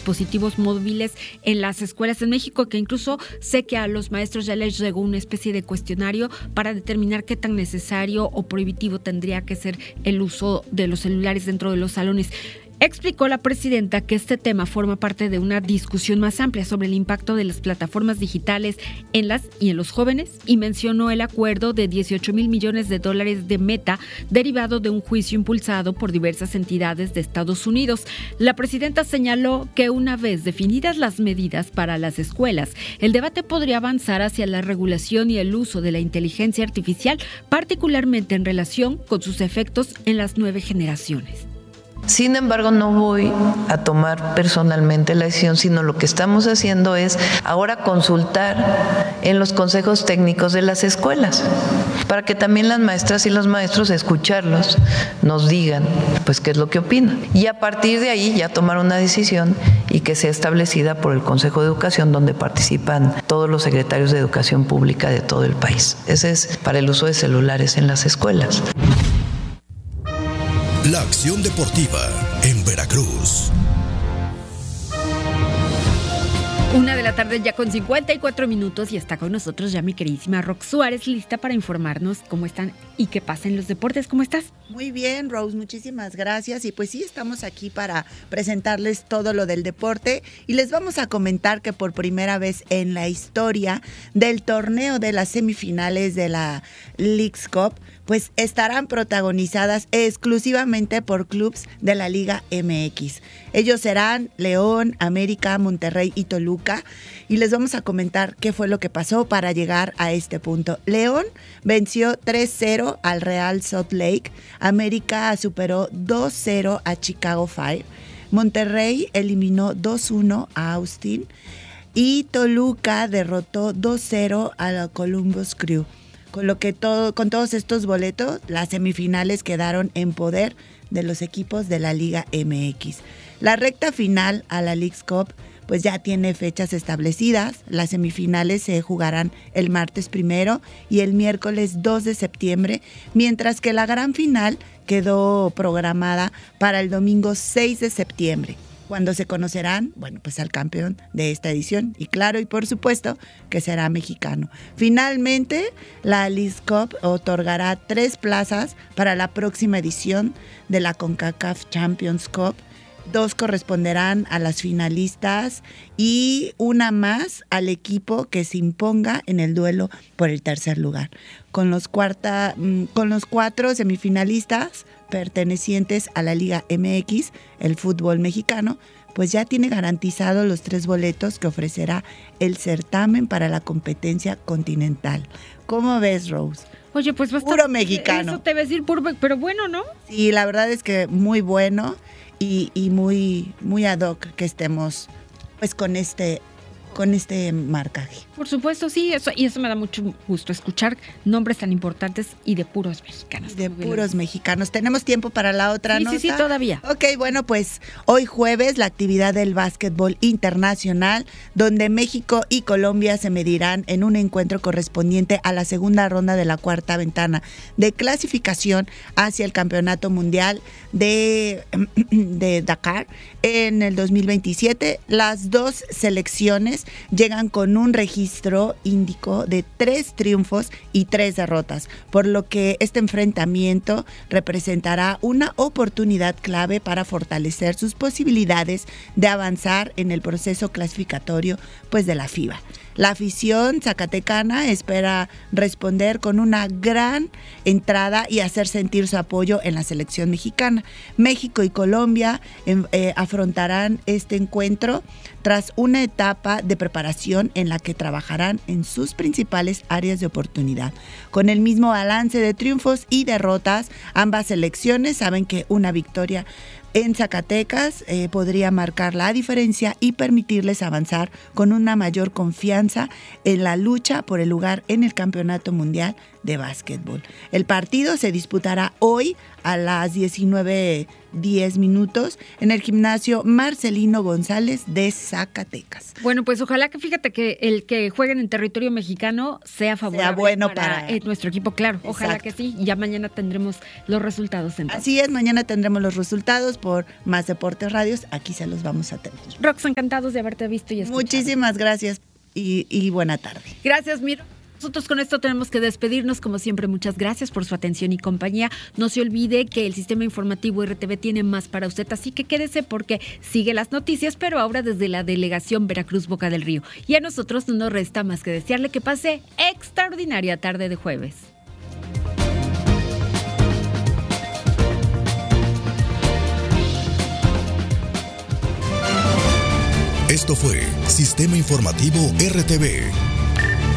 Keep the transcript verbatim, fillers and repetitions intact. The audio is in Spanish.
dispositivos móviles en las escuelas en México, que incluso sé que a los maestros ya les llegó una especie de cuestionario para determinar qué tan necesario o prohibitivo tendría que ser el uso de los celulares dentro de los salones. Explicó la presidenta que este tema forma parte de una discusión más amplia sobre el impacto de las plataformas digitales en las y en los jóvenes, y mencionó el acuerdo de dieciocho mil millones de dólares de Meta derivado de un juicio impulsado por diversas entidades de Estados Unidos. La presidenta señaló que una vez definidas las medidas para las escuelas, el debate podría avanzar hacia la regulación y el uso de la inteligencia artificial, particularmente en relación con sus efectos en las nueve generaciones. Sin embargo, no voy a tomar personalmente la decisión, sino lo que estamos haciendo es ahora consultar en los consejos técnicos de las escuelas, para que también las maestras y los maestros, escucharlos, nos digan pues qué es lo que opinan. Y a partir de ahí ya tomar una decisión y que sea establecida por el Consejo de Educación, donde participan todos los secretarios de Educación Pública de todo el país. Ese es para el uso de celulares en las escuelas. La acción deportiva en Veracruz. Una de la tarde ya con cincuenta y cuatro minutos, y está con nosotros ya mi queridísima Rox Suárez, lista para informarnos cómo están y qué pasa en los deportes. ¿Cómo estás? Muy bien, Rose, muchísimas gracias. Y pues sí, estamos aquí para presentarles todo lo del deporte y les vamos a comentar que por primera vez en la historia del torneo de las semifinales de la Leagues Cup, pues estarán protagonizadas exclusivamente por clubes de la Liga M X. Ellos serán León, América, Monterrey y Toluca. Y les vamos a comentar qué fue lo que pasó para llegar a este punto. León venció tres cero al Real Salt Lake. América superó dos cero a Chicago Fire. Monterrey eliminó dos uno a Austin. Y Toluca derrotó dos cero a la Columbus Crew. Con lo que todo, con todos estos boletos, las semifinales quedaron en poder de los equipos de la Liga M X. La recta final a la Leagues Cup pues ya tiene fechas establecidas. Las semifinales se jugarán el martes primero y el miércoles dos de septiembre, mientras que la gran final quedó programada para el domingo seis de septiembre. Cuando se conocerán, bueno, pues al campeón de esta edición. Y claro, y por supuesto, que será mexicano. Finalmente, la Leagues Cup otorgará tres plazas para la próxima edición de la CONCACAF Champions Cup. Dos corresponderán a las finalistas y una más al equipo que se imponga en el duelo por el tercer lugar. Con los, cuarta, con los cuatro semifinalistas pertenecientes a la Liga M X, el fútbol mexicano, pues ya tiene garantizados los tres boletos que ofrecerá el certamen para la competencia continental. ¿Cómo ves, Rose? Oye, pues bastante, puro mexicano. Eso te va a decir puro, pero bueno, ¿no? Sí, la verdad es que muy bueno y, y muy, muy ad hoc que estemos pues con este con este marcaje. Por supuesto, sí, eso, y eso me da mucho gusto, escuchar nombres tan importantes y de puros mexicanos. De puros mexicanos. ¿Tenemos tiempo para la otra sí, nota? Sí, sí, todavía. Ok, bueno, pues hoy jueves la actividad del básquetbol internacional, donde México y Colombia se medirán en un encuentro correspondiente a la segunda ronda de la cuarta ventana de clasificación hacia el Campeonato Mundial de, de Dakar en el dos mil veintisiete. Las dos selecciones llegan con un registro índico de tres triunfos y tres derrotas, por lo que este enfrentamiento representará una oportunidad clave para fortalecer sus posibilidades de avanzar en el proceso clasificatorio pues de la FIBA. La afición zacatecana espera responder con una gran entrada y hacer sentir su apoyo en la selección mexicana. México y Colombia eh, afrontarán este encuentro tras una etapa de preparación en la que trabajarán en sus principales áreas de oportunidad. Con el mismo balance de triunfos y derrotas, ambas selecciones saben que una victoria en Zacatecas eh, podría marcar la diferencia y permitirles avanzar con una mayor confianza en la lucha por el lugar en el Campeonato Mundial de básquetbol. El partido se disputará hoy a las diecinueve diez minutos en el gimnasio Marcelino González de Zacatecas. Bueno, pues ojalá que fíjate que el que jueguen en territorio mexicano sea favorable sea bueno para, para nuestro equipo, claro. Ojalá Exacto. que sí. Ya mañana tendremos los resultados. Entonces. Así es, mañana tendremos los resultados por Más Deportes Radios. Aquí se los vamos a tener. Rox, encantados de haberte visto y escuchado. Muchísimas gracias y, y buena tarde. Gracias, Miro. Nosotros con esto tenemos que despedirnos, como siempre, muchas gracias por su atención y compañía. No se olvide que el sistema informativo R T V tiene más para usted, así que quédese porque sigue las noticias, pero ahora desde la delegación Veracruz Boca del Río. Y a nosotros no nos resta más que desearle que pase extraordinaria tarde de jueves. Esto fue Sistema Informativo R T V.